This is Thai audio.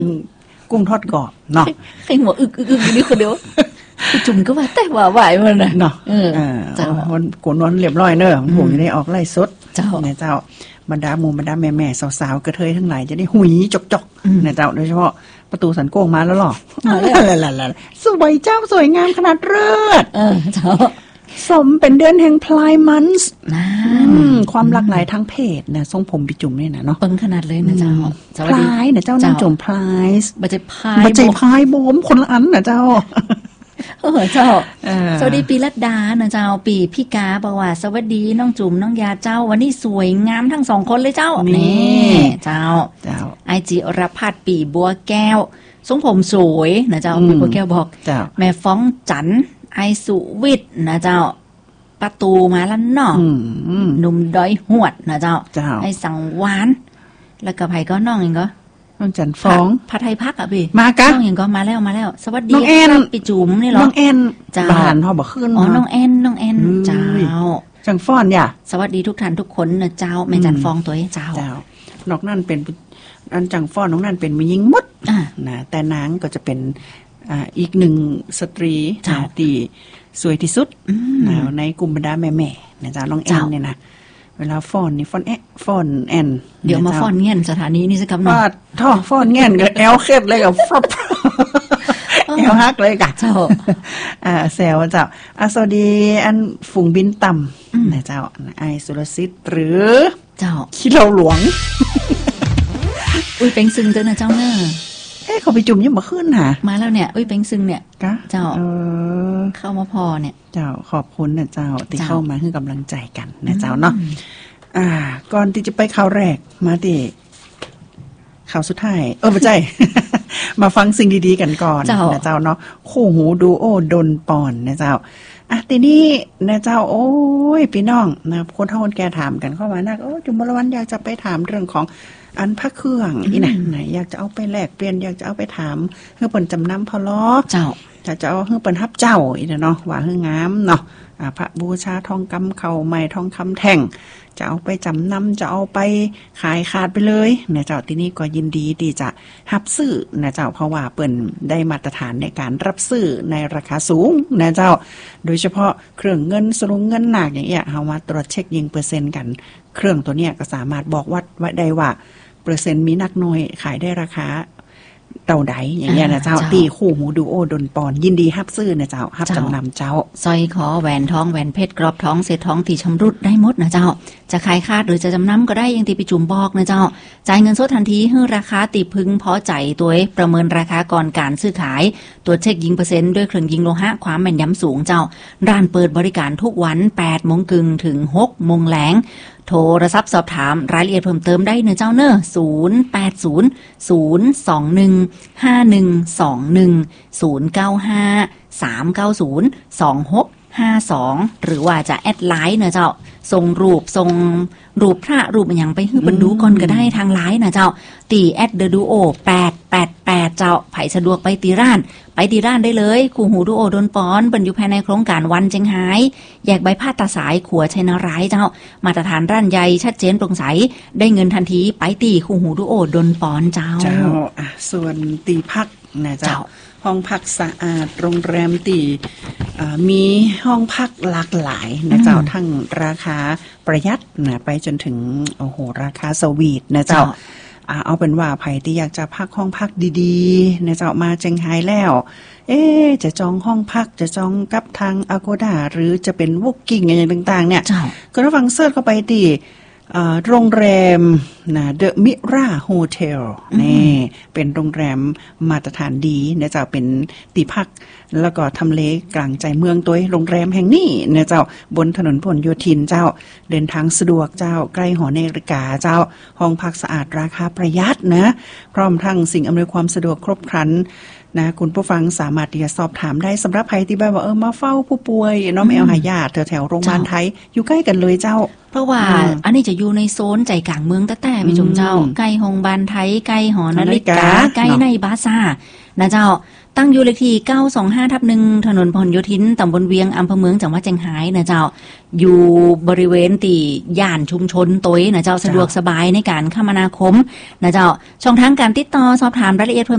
กุ้งทอดกรอบเนาะใครหัวอึกนี่คนเดียวจุ่มก็ว่าแต่ว่าไหวมันน่ะเนาะเจ้าคนโกนนเรียบร้อยเนอะผมอยู่ในออกไล่สดเจ้าเนี่ยเจ้าบรรดาหมู่บรรดาแม่ๆสาวๆกระเทยทั้งหลายจะได้หุยจกๆเนี่ยเจ้าโดยเฉพาะประตูสันโก้งมาแล้วหรอสวยเจ้าสวยงามขนาดเลิศเจ้าสมเป็นเดือนแห่งพลายมันส์ความหลากหลายทางเพศนะทรงผมปิจุ่มเนี่ยนะเนาะเปิ้งขนาดเลยนะเจ้าพลายนะเจ้านั่งจุ่มพลายบัจพายโบมคนละอันนะเจ้าเจ้าสวัสดีปีลัดดานะเจ้าปีพี่กาบอกว่าสวัสดีน้องจุ่มน้องยาเจ้าวันนี้สวยงามทั้งสองคนเลยเจ้านี่เจ้าไอจิรพัฒน์ปีบัวแก้วทรงผมสวยนะเจ้าปีบัวแก้วบอกแม่ฟ้องจันไอสุวิทย์นะเจ้าประตูมาแล้วเนาะหนุ่มดอยหวดนะเจ้าไอสังวานแล้วก็ไผก็น้องเองก็น้องจันฟ้องผัดไทยพักอ่ะพี่มากะน้องเองก็มาแล้วสวัสดีน้องแอนปีจุ๋มนี่หรอน้องแอนบ้านเฮาบ่ขึ้นอ๋อน้องแอนเจ้าจังฟ้อนอย่าสวัสดีทุกท่านทุกคนนะเจ้าแม่จันฟ้องตัวเจ้านอกนั่นเป็นอันจังฟ้อนน้องนั่นเป็นผู้หญิงหมดนะแต่นางก็จะเป็นอีกหนึ่งสตรีที่สวยที่สุดในกลุ่มบรรดาแม่ๆนะเจ้าน้องแอนเนี่ยนะเวลาฟ้อนนี่ฟ้อนแอนเดี๋ยวมาฟ้อนเงี้ยนสถานีนี่สักคำหนึ่งท่อฟ้อนเงี้ยนกับแอลเคล็ดเลยกับฟรบแอลฮักเลยกะเจ้าแซวเจ้าสวัสดีอันฝูงบินต่ำนะเจ้าไอสุรสิทธิ์หรือเจ้าขี้เราหลวงอุ้ยเป็งซึงเจ้านะเจ้าเนอะเขาไปจุ่มยังมาขึ้นหามาแล้วเนี่ยอุ้ยเป็งซึงเนี่ยเจ้าเข้ามาพอเนี่ยเจ้าขอบคุณนะเจ้าที่เข้ามาให้กำลังใจกันนะเจ้าเนาะก่อนที่จะไปข่าวแรกมาดิข่าวสุดท้ายไม่ใช่ มาฟังสิ่งดีๆกันก่อนนะเจ้าเนาะคู่หูดูโอดนปอนนะเจ้าทีนี้นะเจ้าโอ้ยพี่น้องนะคนเฒ่าคนแก่ถามกันเข้ามานะจุมพลวันอยากจะไปถามเรื่องของอันพระเครื่องอีน่ะไหนอยากจะเอาไปแลกเปลี่ยนอยากจะเอาไปถามเฮือเปิ้นจำนำพอล้อเจ้าจะเอาเฮือเปิ้นฮับเจ้าอีน่ะเนาะว่าเฮืองามเนาะพระบูชาทองคำเข่าใหม่ทองคำแท่งจะเอาไปจำนำจะเอาไปขายขาดไปเลยนะเจ้าที่นี่ก็ยินดีที่จะรับซื้อนะเจ้าเพราะว่าเปิ้นได้มาตรฐานในการรับซื้อในราคาสูงนะเจ้าโดยเฉพาะเครื่องเงินสลุงเงินหนักอย่างเงี้ยเฮามาตรวจเช็คยิงเปอร์เซ็นต์กันเครื่องตัวเนี้ยก็สามารถบอกวัดไว้ได้ว่าเปอร์เซ็นต์มีนักน้อยขายได้ราคาเต่าใดอย่างเงี้ยนะเจ้าตีคู่หูดูโอดนปอนยินดีฮับซื้อนะเจ้าฮับจำนำเจ้าสร้อยคอแหวนทองแหวนเพชรกรอบทองเศษทองที่ชำรุดได้หมดนะเจ้าจะขายคาดหรือจะจำนำก็ได้ยังตีไปจุ่มบอกนะเจ้าจ่ายเงินสดทันทีให้ราคาตีพึงพอใจตัวประเมินราคาก่อนการซื้อขายตัวเช็คยิงเปอร์เซ็นต์ด้วยเครื่องยิงโลหะความแม่นยำสูงเจ้าร้านเปิดบริการทุกวัน 8:00 นถึง 6:00 นแลงโทรศัพท์สอบถามรายละเอียดเพิ่มเติมได้เนอะเจ้าเนอะ080021 หรือว่าจะแอดไลน์นะเจ้าส่งรูปพระรูปอย่างไปให้เพิ่นดูก่อนก็ได้ทางไลน์นะเจ้าตี@theduo 888เจ้าไผสะดวกไปตีร้านได้เลยคู่หูดูโอดนปอนเปิ้นอยู่ภายในโครงการวันเจียงไฮ้แยกใบพาดตาสายขัวชัยนาร้ายเจ้ามาตรฐานร้านใหญ่ชัดเจนโปร่งใสได้เงินทันทีไปตีคู่หูดูโอดนปอนเจ้าส่วนตีพักนะเจ้าห้องพักสะอาดโรงแรมตีมีห้องพักหลากหลายนะเจ้าทั้งราคาประหยัดนะไปจนถึงโอ้โหราคาสวีทนะเจ้าเอาเป็นว่าไผที่อยากจะพักห้องพักดีๆนะเจ้ามาเจียงไฮ้แล้วจะจองห้องพักจะจองกับทาง Agoda หรือจะเป็น Booking อะไรต่างๆเนี่ยก็ระวังเสิร์ชเข้าไปที่โรงแรมนะเดอะมิราโฮเทลนี่เป็นโรงแรมมาตรฐานดีนะเจ้าเป็นที่พักแล้วก็ทำเลกลางใจเมืองตัวโรงแรมแห่งนี้นะเจ้าบนถนนพหลโยธินเจ้าเดินทางสะดวกเจ้าใกล้หอนาฬิกาเจ้าห้องพักสะอาดราคาประหยัดนะพร้อมทั้งสิ่งอำนวยความสะดวกครบครันนะคุณผู้ฟังสามารถที่จะสอบถามได้สำหรับใครที่แบบว่ามาเฝ้าผู้ป่วยน้องแอลหายาแถวโรงพยาบาลไทยอยู่ใกล้กันเลยเจ้าเพราะว่าอันนี้จะอยู่ในโซนใจกลางเมืองแต่พี่จุ๋มเจ้าใกล้โรงพยาบาลไทยใกล้หอนาฬิกาใกล้ในบาซ่านะเจ้าตั้งอยู่เลขที่925/1ถนนพหลโยธินตำบลเวียงอำเภอเมืองจังหวัดเชียงรายนะเจ้าอยู่บริเวณที่ย่านชุมชนตัวนะเจ้าสะดวกสบายในการคมนาคมนะเจ้าช่องทางการติดต่อสอบถามรายละเอียดเพิ่ม